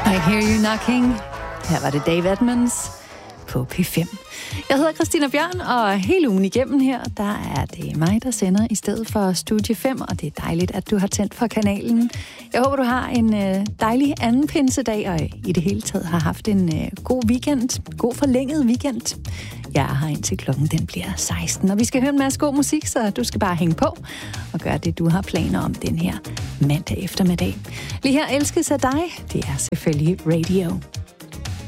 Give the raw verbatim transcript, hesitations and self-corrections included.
I Hear You Knocking. Her var det Dave Edmunds på P fem. Jeg hedder Christina Bjørn, og hele ugen igennem her, der er det mig, der sender i stedet for Studie fem, og det er dejligt, at du har tændt for kanalen. Jeg håber, du har en øh, dejlig anden pinsedag, og i det hele taget har haft en øh, god weekend, god forlænget weekend. Jeg er her indtil klokken, den bliver seksten, og vi skal høre en masse god musik, så du skal bare hænge på og gøre det, du har planer om den her mandag eftermiddag. Lige her elskes af dig, det er selvfølgelig Radio.